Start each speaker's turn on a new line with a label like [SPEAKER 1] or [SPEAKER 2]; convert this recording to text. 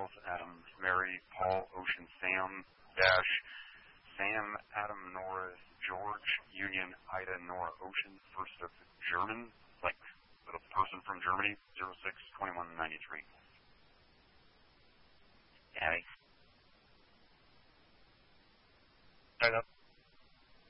[SPEAKER 1] Charles, Adam, Mary, Paul, Ocean, Sam, Dash, Sam, Adam, Nora, George, Union, Ida, Nora, Ocean, first of German, like little person from Germany, 062193.
[SPEAKER 2] Gabby.
[SPEAKER 1] Shut up.